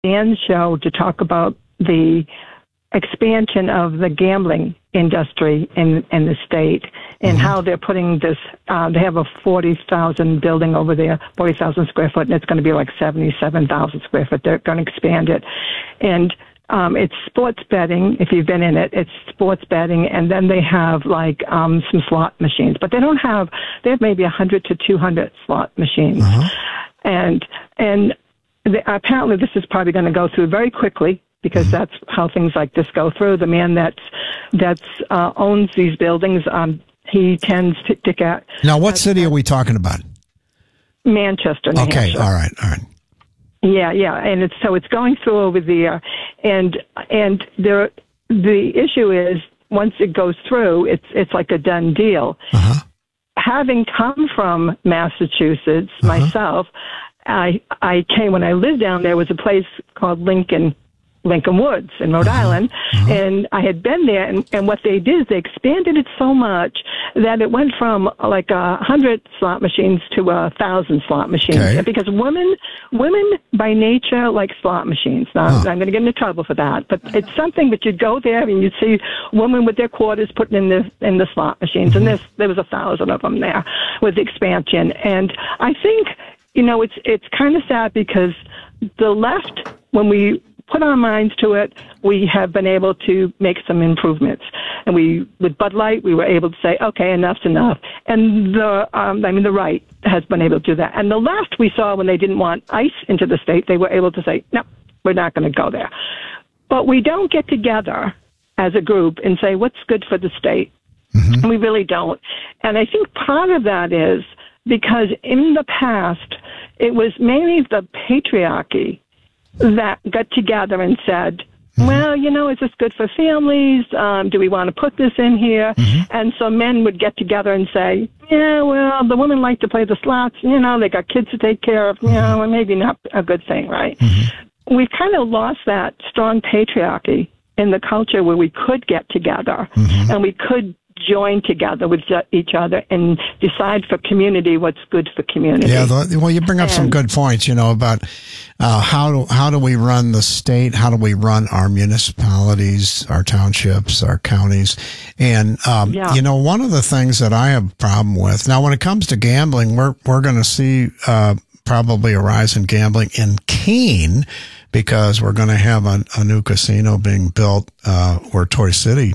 Dan's show to talk about the expansion of the gambling industry in the state and how they're putting this, they have a 40,000 building over there, 40,000 square foot, and it's going to be like 77,000 square foot. They're going to expand it. And it's sports betting. If you've been in it, it's sports betting. And then they have like some slot machines, but they have maybe 100 to 200 slot machines. And apparently this is probably going to go through very quickly, because that's how things like this go through. The man that owns these buildings, he tends to get. Now, what city are we talking about? Manchester, New Hampshire. All right. Yeah, and it's going through over there, and the issue is once it goes through, it's like a done deal. Having come from Massachusetts myself, I came when I lived down there. Was a place called Lincoln Woods in Rhode Island, and I had been there, and what they did is they expanded it so much that it went from like 100 slot machines to 1,000 slot machines. Okay. Because women by nature like slot machines. Now, I'm going to get into trouble for that, but it's something that you'd go there and you'd see women with their quarters putting in the slot machines, and there was 1,000 of them there with the expansion. And I think, it's kind of sad because the left, when we put our minds to it, we have been able to make some improvements. And with Bud Light, we were able to say, okay, enough's enough. And the right has been able to do that. And the left, we saw when they didn't want ICE into the state, they were able to say, no, we're not going to go there. But we don't get together as a group and say, what's good for the state? We really don't. And I think part of that is because in the past, it was mainly the patriarchy that got together and said, well, is this good for families? Do we want to put this in here? And so men would get together and say, yeah, well, the women like to play the slots. They got kids to take care of. Maybe not a good thing, right? We've kind of lost that strong patriarchy in the culture where we could get together and we could join together with each other and decide for community what's good for community. Yeah, well, you bring up some good points, about how do we run the state? How do we run our municipalities, our townships, our counties? And, one of the things that I have a problem with, now when it comes to gambling, we're going to see probably a rise in gambling in Keene because we're going to have a new casino being built where Toy City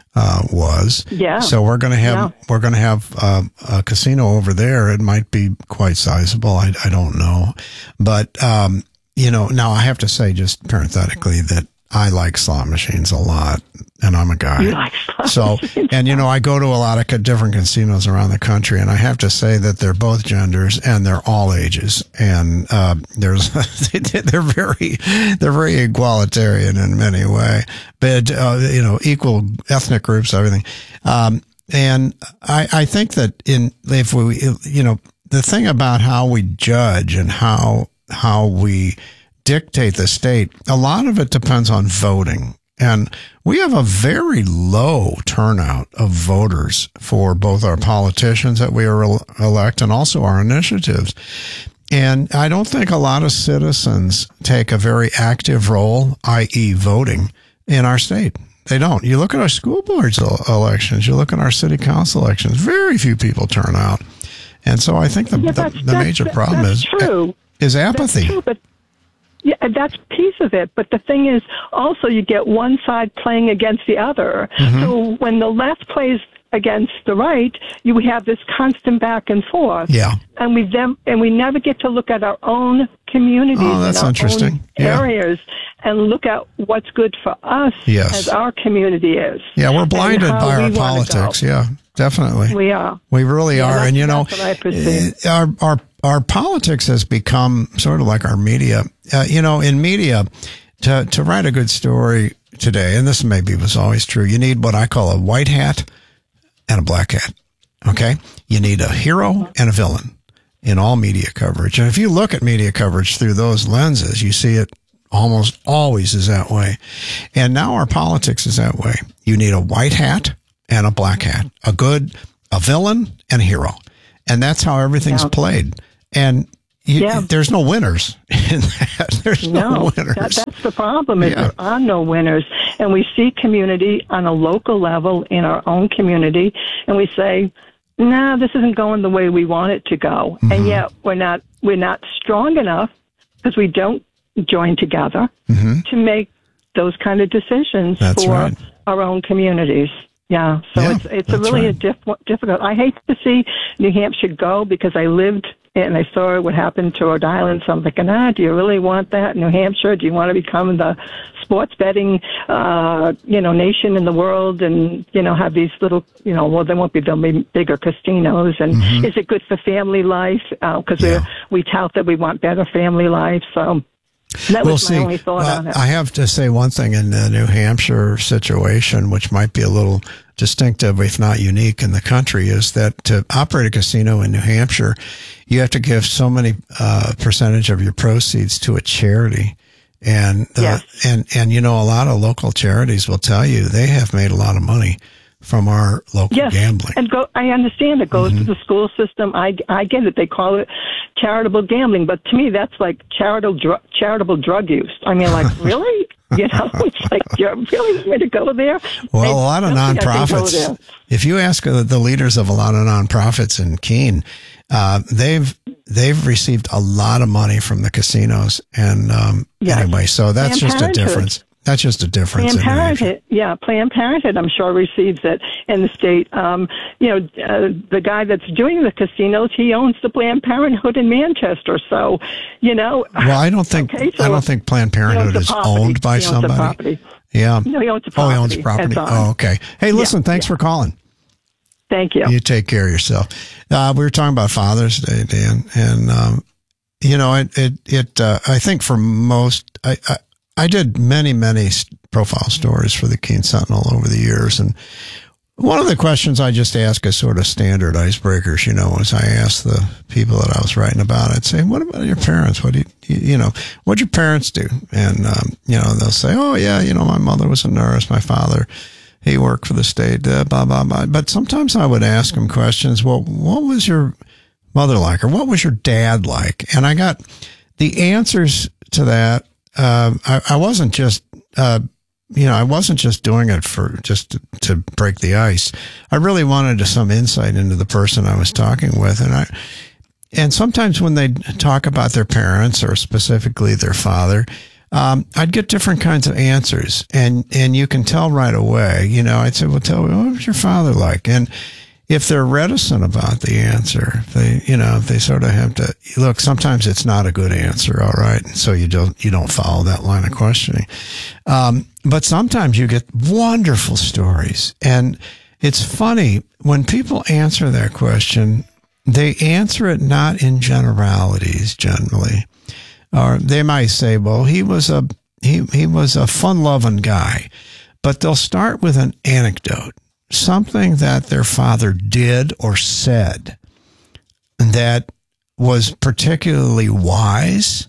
was. Yeah. So we're going to have a casino over there. It might be quite sizable. I don't know. But, now I have to say just parenthetically that I like slot machines a lot, and I'm a guy. You like slot machines? And, I go to a lot of different casinos around the country, and I have to say that they're both genders and they're all ages. And, they're very egalitarian in many ways, but, equal ethnic groups, everything. And I think that if we, the thing about how we judge and how we dictate the state, a lot of it depends on voting. And we have a very low turnout of voters for both our politicians that we elect and also our initiatives. And I don't think a lot of citizens take a very active role, i.e. voting, in our state. They don't. You look at our school boards elections, you look at our city council elections, very few people turn out. And so I think the major problem is apathy. That's true, but yeah, that's a piece of it. But the thing is, also you get one side playing against the other. So when the left plays against the right, you have this constant back and forth. Yeah. And we never get to look at our own communities that's and our interesting. own areas and look at what's good for us as our community is. Yeah, we're blinded by our politics. Yeah, definitely. We are. We really are. And that's what I perceive. Our politics has become sort of like our media. In media, to write a good story today, and this maybe was always true, you need what I call a white hat and a black hat. Okay? You need a hero and a villain in all media coverage. And if you look at media coverage through those lenses, you see it almost always is that way. And now our politics is that way. You need a white hat and a black hat, a villain and a hero. And that's how everything's played. And, there's no winners in that. There's no winners. That's the problem. Is there are no winners, and we see community on a local level in our own community, and we say, "No, this isn't going the way we want it to go," and yet we're not strong enough because we don't join together to make those kind of decisions for our own communities. Yeah, so it's a really difficult. I hate to see New Hampshire go because I lived and I saw what happened to Rhode Island. So I'm thinking, do you really want that, New Hampshire? Do you want to become the sports betting, nation in the world, and have these little, well, they'll be bigger casinos, and is it good for family life? Because we tout that we want better family life. So that was my only thought on it. I have to say one thing in the New Hampshire situation, which might be a little distinctive, if not unique in the country, is that to operate a casino in New Hampshire, you have to give so many percentage of your proceeds to a charity. And a lot of local charities will tell you they have made a lot of money from our local gambling. And I understand it goes to the school system. I get it. They call it charitable gambling, but to me, that's like charitable drug use. I mean, like, really? It's like, you're really going to go there? Well, a lot of nonprofits, if you ask the leaders of a lot of nonprofits in Keene, they've received a lot of money from the casinos. And anyway, so that's just a difference. That's just a difference. Planned Parenthood, I'm sure, receives it in the state. The guy that's doing the casinos, he owns the Planned Parenthood in Manchester. So, Well, I don't think Planned Parenthood is owned by somebody. Yeah. No, he owns the property. He owns the property. Oh, okay. Hey, listen, thanks for calling. Thank you. You take care of yourself. We were talking about Father's Day, Dan, and I think for most, I did many profile stories for the Keene Sentinel over the years, and one of the questions I just ask as sort of standard icebreakers, is I ask the people that I was writing about, I'd say, "What about your parents? What do what'd your parents do?" And they'll say, "Oh yeah, my mother was a nurse, my father, he worked for the state, blah blah blah." But sometimes I would ask them questions. Well, what was your mother like, or what was your dad like? And I got the answers to that. I wasn't just, I wasn't just doing it for just to break the ice. I really wanted some insight into the person I was talking with. And sometimes when they talk about their parents or specifically their father, I'd get different kinds of answers, and you can tell right away, I'd say, well, tell me, what was your father like? And if they're reticent about the answer, if they sort of have to look, sometimes it's not a good answer. All right. So you don't follow that line of questioning. But sometimes you get wonderful stories, and it's funny when people answer that question, they answer it not in generalities generally, or they might say, well, he was a fun-loving guy, but they'll start with an anecdote. Something that their father did or said that was particularly wise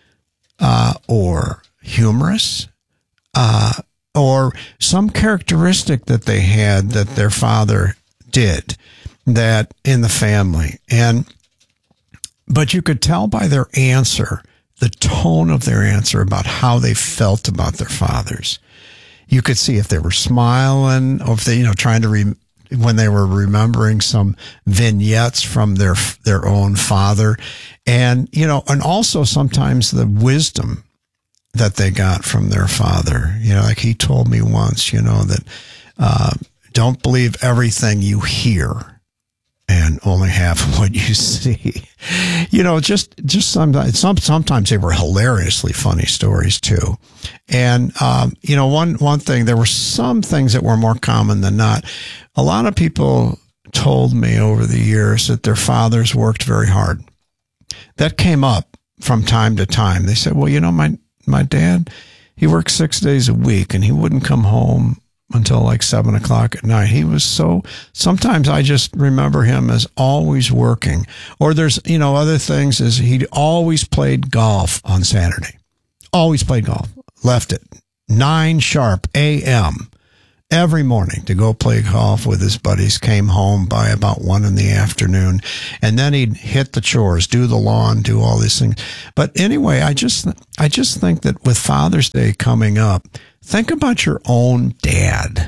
or humorous or some characteristic that they had that their father did that in the family. But you could tell by their answer, the tone of their answer about how they felt about their fathers. You could see if they were smiling, or if they, trying to when they were remembering some vignettes from their own father, and and also sometimes the wisdom that they got from their father. Like he told me once, that don't believe everything you hear, and only half what you see. Just sometimes they were hilariously funny stories too. And, one thing, there were some things that were more common than not. A lot of people told me over the years that their fathers worked very hard. That came up from time to time. They said, well, my dad, he worked 6 days a week, and he wouldn't come home until like 7:00 at night. He was sometimes I just remember him as always working. Or there's, other things is he always played golf on Saturday. Always played golf. Left at 9 sharp a.m. every morning to go play golf with his buddies, came home by about 1 PM, and then he'd hit the chores, do the lawn, do all these things. But anyway, I just think that with Father's Day coming up, think about your own dad.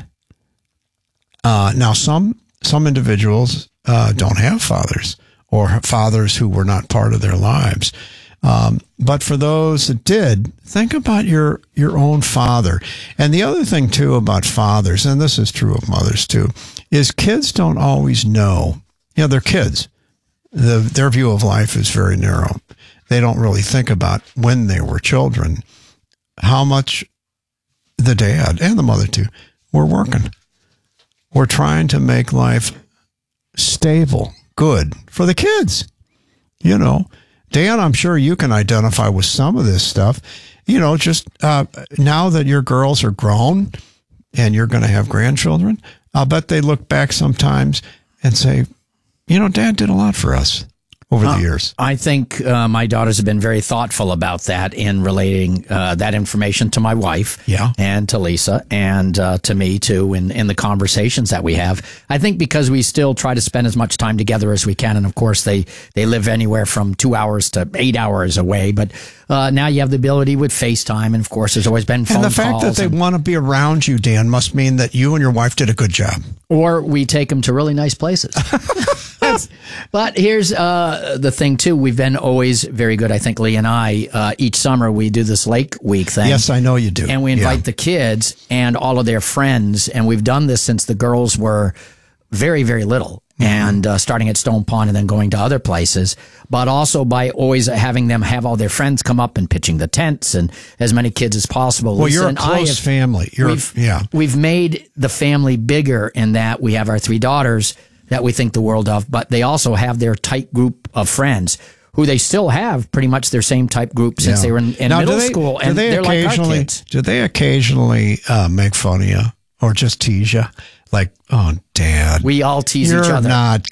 Now, some individuals don't have fathers, or fathers who were not part of their lives. But for those that did, think about your own father. And the other thing, too, about fathers, and this is true of mothers, too, is kids don't always know. They're kids. Their view of life is very narrow. They don't really think about, when they were children, how much the dad and the mother, too, were working. We're trying to make life stable, good for the kids. Dan, I'm sure you can identify with some of this stuff. Just now that your girls are grown and you're going to have grandchildren, I'll bet they look back sometimes and say, Dad did a lot for us over the years. I think my daughters have been very thoughtful about that in relating that information to my wife and to Lisa and to me, too, in the conversations that we have. I think because we still try to spend as much time together as we can. And, of course, they live anywhere from 2 hours to 8 hours away. But now you have the ability with FaceTime. And, of course, there's always been phone calls. And the fact that they want to be around you, Dan, must mean that you and your wife did a good job. Or we take them to really nice places. But here's the thing, too. We've been always very good, I think, Lee and I. Each summer we do this Lake Week thing. Yes, I know you do. And we invite the kids and all of their friends. And we've done this since the girls were very, very little. And starting at Stone Pond and then going to other places. But also by always having them have all their friends come up and pitching the tents and as many kids as possible. Well, Lisa you're a close family. We've made the family bigger in that we have our 3 daughters that we think the world of, but they also have their tight group of friends who they still have pretty much their same type group since they were in middle school. And they're like our kids. Do they occasionally make fun of you or just tease you? Like, oh, Dad. We all tease each other.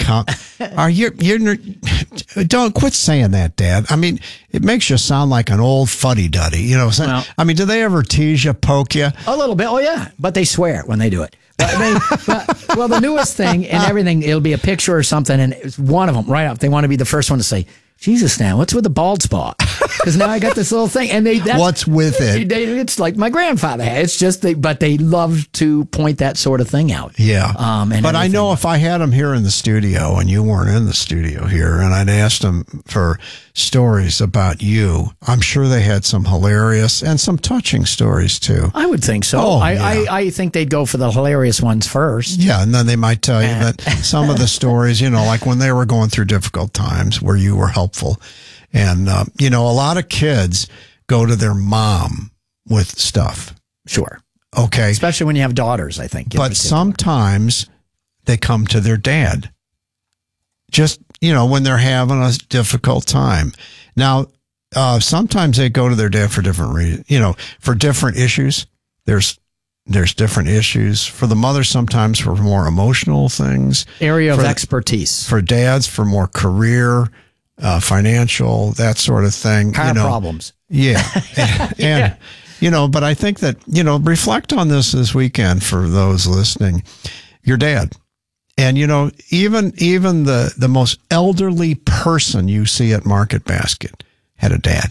Don't quit saying that, Dad. I mean, it makes you sound like an old fuddy-duddy. Do they ever tease you, poke you? A little bit. Oh, yeah. But they swear when they do it. Well, the newest thing and everything, it'll be a picture or something, and it's one of them right up. They want to be the first one to say, Jesus, now, what's with the bald spot? Because now I got this little thing. And what's with it? It's like my grandfather had. It's just, but they love to point that sort of thing out. Yeah. But I know if I had them here in the studio and you weren't in the studio here and I'd asked them for stories about you, I'm sure they had some hilarious and some touching stories too. I would think so. I think they'd go for the hilarious ones first. Yeah. And then they might tell you that some of the stories, like when they were going through difficult times where you were helpful. And, a lot of kids go to their mom with stuff. Sure. Okay. Especially when you have daughters, I think. But sometimes they come to their dad. Just, when they're having a difficult time. Now, sometimes they go to their dad for different reasons, for different issues. There's different issues. For the mother, sometimes for more emotional things. Area of expertise. For dads, for more career, financial, that sort of thing. Car problems. Yeah. And but I think that, reflect on this weekend for those listening. Your dad. And, even the most elderly person you see at Market Basket had a dad.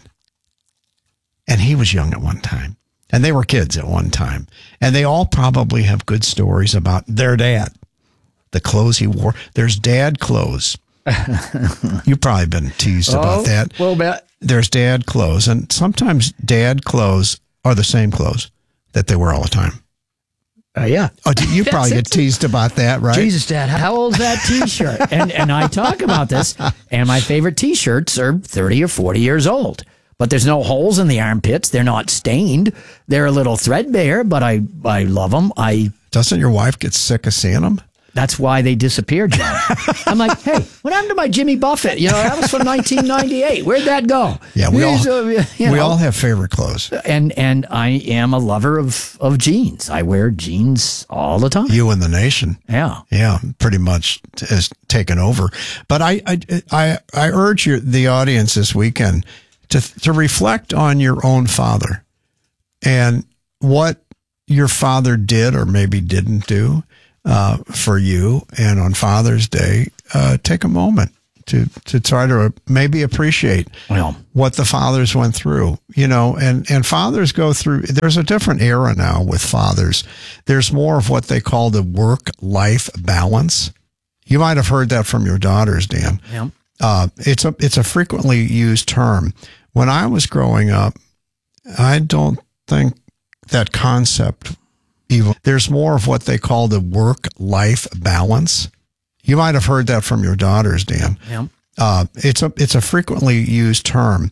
And he was young at one time. And they were kids at one time. And they all probably have good stories about their dad. The clothes he wore. There's dad clothes. You've probably been teased about that. A little bit. There's dad clothes. And sometimes dad clothes are the same clothes that they wear all the time. Yeah. Oh, you probably get teased about that, right? Jesus, Dad, how old's that T-shirt? and I talk about this, and my favorite T-shirts are 30 or 40 years old. But there's no holes in the armpits. They're not stained. They're a little threadbare, but I love them. Doesn't your wife get sick of seeing them? That's why they disappeared, John. I'm like, hey, what happened to my Jimmy Buffett? That was from 1998. Where'd that go? Yeah, we all have favorite clothes. And I am a lover of jeans. I wear jeans all the time. You and the nation. Yeah. Yeah, pretty much has taken over. But I urge the audience this weekend to reflect on your own father and what your father did or maybe didn't do for you, and on Father's Day, take a moment to try to maybe appreciate what the fathers went through, and fathers go through, there's a different era now with fathers. There's more of what they call the work-life balance. You might have heard that from your daughters, Dan. Yeah. It's a frequently used term. When I was growing up, I don't think that concept even, there's more of what they call the work-life balance. You might have heard that from your daughters, Dan. Yeah. It's a frequently used term.